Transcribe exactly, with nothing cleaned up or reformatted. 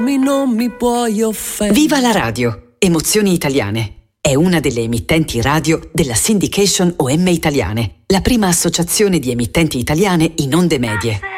Non mi puoi offendere. Viva la radio! Emozioni Italiane. È una delle emittenti radio della Syndication O M Italiane, la prima associazione di emittenti italiane in onde medie.